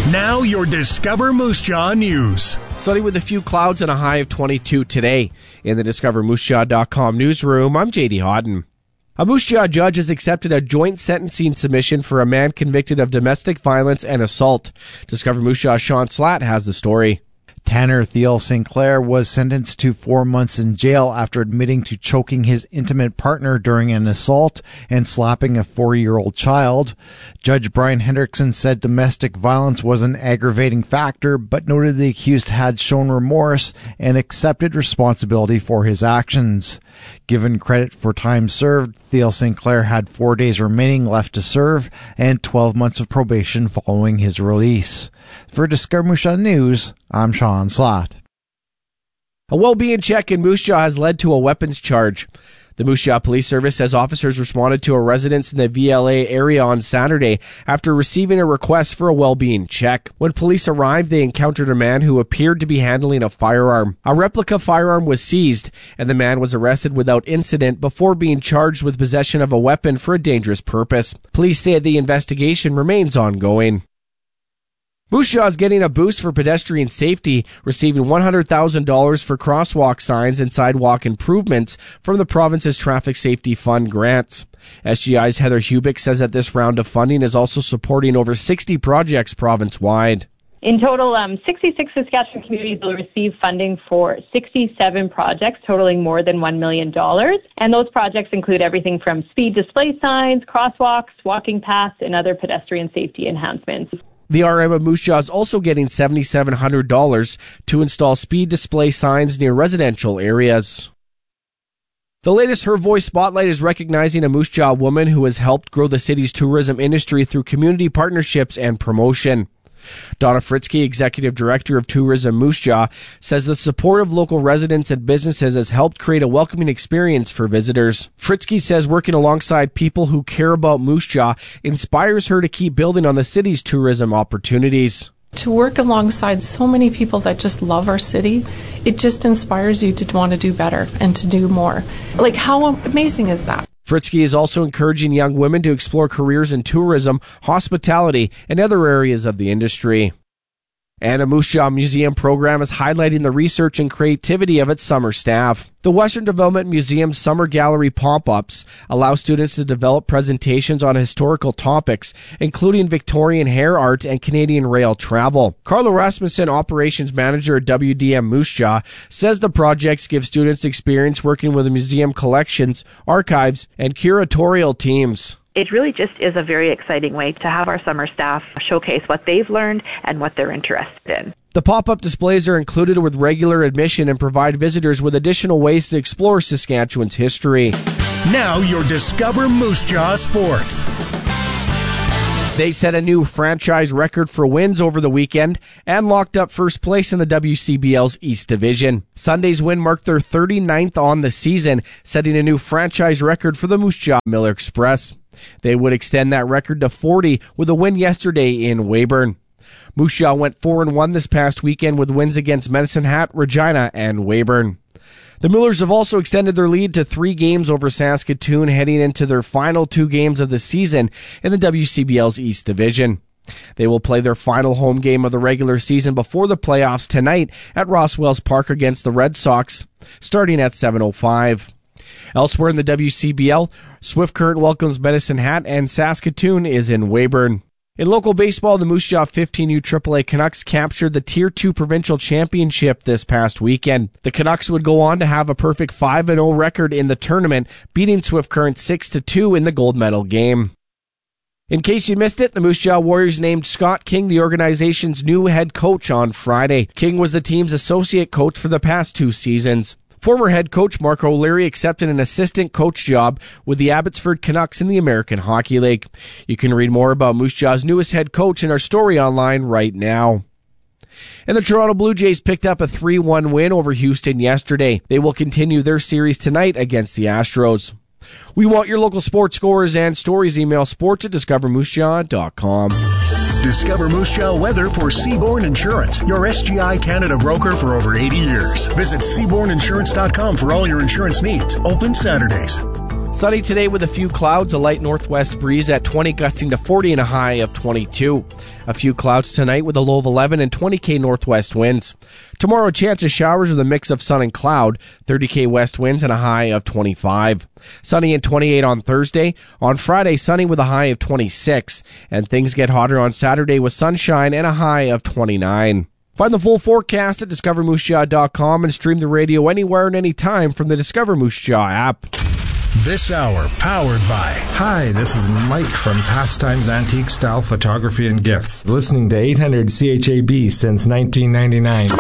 Now your Discover Moose Jaw news. Sunny with a few clouds and a high of 22 today. In the DiscoverMooseJaw.com newsroom, I'm JD Hodden. A Moose Jaw judge has accepted a joint sentencing submission for a man convicted of domestic violence and assault. Discover Moose Jaw's Sean Slatt has the story. Tanner Thiel Sinclair was sentenced to 4 months in jail after admitting to choking his intimate partner during an assault and slapping a 4-year-old child. Judge Brian Hendrickson said domestic violence was an aggravating factor, but noted the accused had shown remorse and accepted responsibility for his actions. Given credit for time served, Thiel Sinclair had 4 days remaining left to serve and 12 months of probation following his release. For Discover Moose Jaw News, I'm Sean Slatt. A well-being check in Moose Jaw has led to a weapons charge. The Moose Jaw Police Service says officers responded to a residence in the VLA area on Saturday after receiving a request for a well-being check. When police arrived, they encountered a man who appeared to be handling a firearm. A replica firearm was seized, and the man was arrested without incident before being charged with possession of a weapon for a dangerous purpose. Police say the investigation remains ongoing. Moose Jaw is getting a boost for pedestrian safety, receiving $100,000 for crosswalk signs and sidewalk improvements from the province's Traffic Safety Fund grants. SGI's Heather Hubick says that this round of funding is also supporting over 60 projects province-wide. In total, 66 Saskatchewan communities will receive funding for 67 projects totaling more than $1 million. And those projects include everything from speed display signs, crosswalks, walking paths, and other pedestrian safety enhancements. The RM of Moose Jaw is also getting $7,700 to install speed display signs near residential areas. The latest Her Voice Spotlight is recognizing a Moose Jaw woman who has helped grow the city's tourism industry through community partnerships and promotion. Donna Fritzke, Executive Director of Tourism Moose Jaw, says the support of local residents and businesses has helped create a welcoming experience for visitors. Fritzke says working alongside people who care about Moose Jaw inspires her to keep building on the city's tourism opportunities. To work alongside so many people that just love our city, it just inspires you to want to do better and to do more. Like, how amazing is that? Fritzke is also encouraging young women to explore careers in tourism, hospitality, and other areas of the industry. And a Moose Jaw Museum program is highlighting the research and creativity of its summer staff. The Western Development Museum's Summer Gallery pop-ups allow students to develop presentations on historical topics, including Victorian hair art and Canadian rail travel. Carla Rasmussen, Operations Manager at WDM Moose Jaw, says the projects give students experience working with the museum collections, archives, and curatorial teams. It really just is a very exciting way to have our summer staff showcase what they've learned and what they're interested in. The pop-up displays are included with regular admission and provide visitors with additional ways to explore Saskatchewan's history. Now your Discover Moose Jaw Sports. They set a new franchise record for wins over the weekend and locked up first place in the WCBL's East Division. Sunday's win marked their 39th on the season, setting a new franchise record for the Moose Jaw Miller Express. They would extend that record to 40 with a win yesterday in Weyburn. Moose Jaw went 4-1 this past weekend with wins against Medicine Hat, Regina, and Weyburn. The Millers have also extended their lead to 3 games over Saskatoon, heading into their final 2 games of the season in the WCBL's East Division. They will play their final home game of the regular season before the playoffs tonight at Ross Wells Park against the Red Sox, starting at 7:05. Elsewhere in the WCBL, Swift Current welcomes Medicine Hat and Saskatoon is in Weyburn. In local baseball, the Moose Jaw 15U AAA Canucks captured the Tier 2 Provincial Championship this past weekend. The Canucks would go on to have a perfect 5-0 record in the tournament, beating Swift Current 6-2 in the gold medal game. In case you missed it, the Moose Jaw Warriors named Scott King the organization's new head coach on Friday. King was the team's associate coach for the past 2 seasons. Former head coach Mark O'Leary accepted an assistant coach job with the Abbotsford Canucks in the American Hockey League. You can read more about Moose Jaw's newest head coach in our story online right now. And the Toronto Blue Jays picked up a 3-1 win over Houston yesterday. They will continue their series tonight against the Astros. We want your local sports scores and stories. Email sports@discovermoosejaw.com. Discover Moose Jaw weather for Seabourn Insurance, your SGI Canada broker for over 80 years. Visit SeabournInsurance.com for all your insurance needs. Open Saturdays. Sunny today with a few clouds, a light northwest breeze at 20, gusting to 40 and a high of 22. A few clouds tonight with a low of 11 and 20 northwest winds. Tomorrow, a chance of showers with a mix of sun and cloud, 30 west winds and a high of 25. Sunny and 28 on Thursday. On Friday, sunny with a high of 26. And things get hotter on Saturday with sunshine and a high of 29. Find the full forecast at discovermoosejaw.com and stream the radio anywhere and anytime from the Discover Moose Jaw app. This hour powered by... Hi, this is Mike from Pastimes Antique Style Photography and Gifts, listening to 800 CHAB since 1999.